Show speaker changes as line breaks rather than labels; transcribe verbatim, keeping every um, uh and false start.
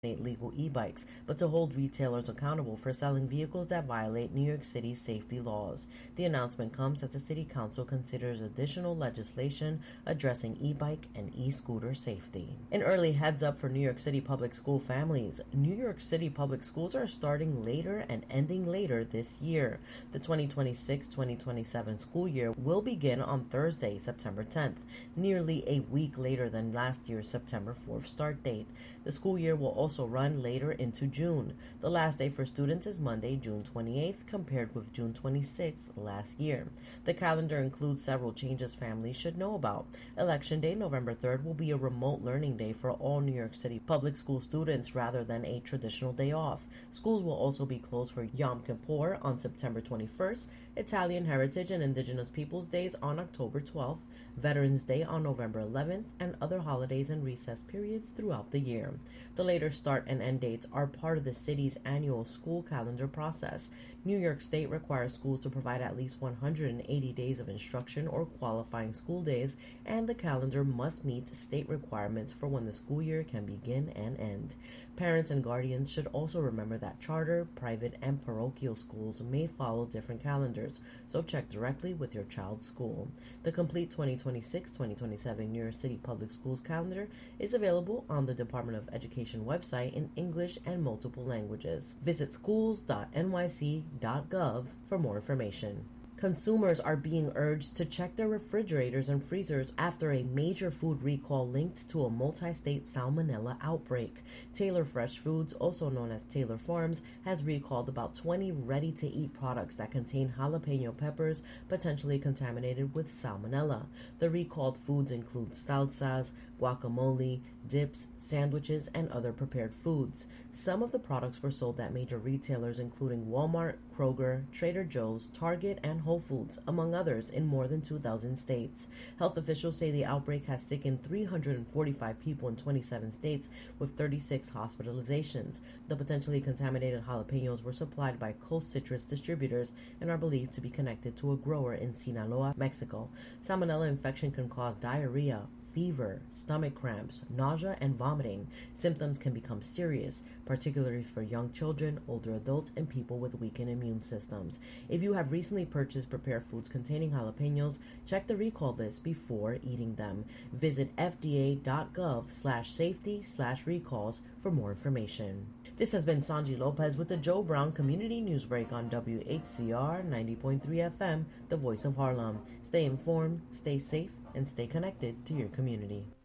legal e-bikes, but to hold retailers accountable for selling vehicles that violate New York City's safety laws. The announcement comes as the City Council considers additional legislation addressing e-bike and e-scooter safety. An early heads up for New York City public school families. New York City public schools are starting later and ending later this year. The twenty twenty-six twenty twenty-seven school year will begin on Thursday, September tenth, nearly a week later than last year's September fourth start date. The school year will also run later into June. The last day for students is Monday, June twenty-eighth, compared with June twenty-sixth last year. The calendar includes several changes families should know about. Election Day, November third, will be a remote learning day for all New York City public school students rather than a traditional day off. Schools will also be closed for Yom Kippur on September twenty-first, Italian Heritage and Indigenous Peoples Days on October twelfth, Veterans Day on November eleventh, and other holidays and recess periods throughout the year. The later start and end dates are part of the city's annual school calendar process. New York State requires schools to provide at least one hundred eighty days of instruction or qualifying school days, and the calendar must meet state requirements for when the school year can begin and end. Parents and guardians should also remember that charter, private, and parochial schools may follow different calendars, so check directly with your child's school. The complete twenty twenty-six twenty twenty-seven New York City Public Schools calendar is available on the Department of Education website in English and multiple languages. Visit schools dot n y c dot gov for more information. Consumers are being urged to check their refrigerators and freezers after a major food recall linked to a multi-state salmonella outbreak. Taylor Fresh Foods, also known as Taylor Farms, has recalled about twenty ready-to-eat products that contain jalapeno peppers potentially contaminated with salmonella. The recalled foods include salsas, guacamole, dips, sandwiches, and other prepared foods. Some of the products were sold at major retailers including Walmart, Kroger, Trader Joe's, Target, and Whole Foods, among others, in more than two thousand states. Health officials say the outbreak has sickened three hundred forty-five people in twenty-seven states, with thirty-six hospitalizations. The potentially contaminated jalapenos were supplied by Coast Citrus distributors and are believed to be connected to a grower in Sinaloa, Mexico. Salmonella infection can cause diarrhea, fever, stomach cramps, nausea, and vomiting. Symptoms can become serious, particularly for young children, older adults, and people with weakened immune systems. If you have recently purchased prepared foods containing jalapenos, check the recall list before eating them. Visit f d a dot gov slash safety slash recalls for more information. This has been Sanji Lopez with the Joe Brown Community Newsbreak on W H C R ninety point three F M, the voice of Harlem. Stay informed, stay safe, and stay connected to your community.